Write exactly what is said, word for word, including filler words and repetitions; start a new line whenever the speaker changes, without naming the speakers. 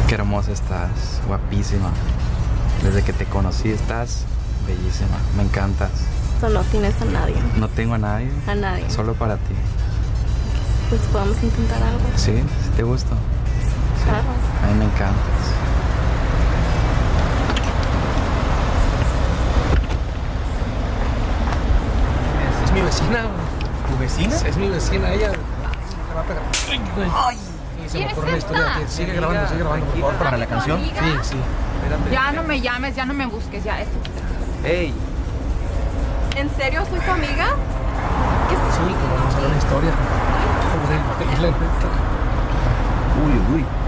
Qué hermosa estás, guapísima. Desde que te conocí estás bellísima, me encantas.
Tú no tienes a nadie.
No tengo a nadie.
A nadie.
Solo para ti.
Pues podemos intentar algo.
¿Sí? ¿Sí te gusto? Sí.
Claro.
A mí me encantas.
Es mi vecina.
¿Tu vecina?
Es mi vecina, ella. Ay, sí, se me ocurrió una historia. Que sigue grabando, sigue grabando, por favor.
¿Para la canción?
Sí, sí.
Espérate.
Ya no me llames, ya no me busques, ya esto.
Ey,
¿En serio soy tu amiga?
Sí, que vamos a hacer una historia. Joder, la neta.
uy, uy.